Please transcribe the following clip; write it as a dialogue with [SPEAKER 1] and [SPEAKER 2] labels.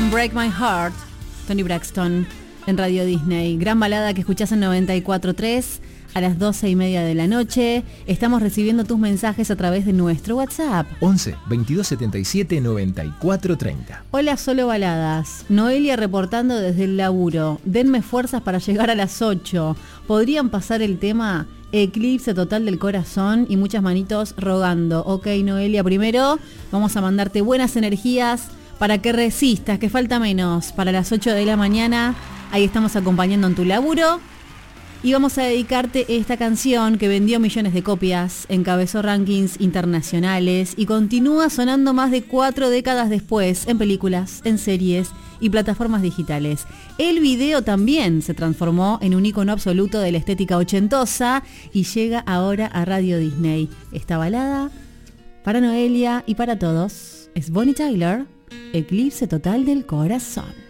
[SPEAKER 1] Don't Break My Heart, Toni Braxton, en Radio Disney. Gran balada que escuchás en 94.3 a las 12:30 de la noche. Estamos recibiendo tus mensajes a través de nuestro WhatsApp.
[SPEAKER 2] 11 22 77 94 30.
[SPEAKER 1] Hola, solo baladas. Noelia reportando desde el laburo. Denme fuerzas para llegar a las 8. ¿Podrían pasar el tema Eclipse Total del Corazón? Y muchas manitos rogando. Ok, Noelia, primero vamos a mandarte buenas energías para que resistas, que falta menos. Para las 8 de la mañana, ahí estamos acompañando en tu laburo. Y vamos a dedicarte esta canción que vendió millones de copias, encabezó rankings internacionales y continúa sonando más de 4 décadas después en películas, en series y plataformas digitales. El video también se transformó en un icono absoluto de la estética ochentosa y llega ahora a Radio Disney. Esta balada, para Noelia y para todos, es Bonnie Tyler, Eclipse Total del Corazón.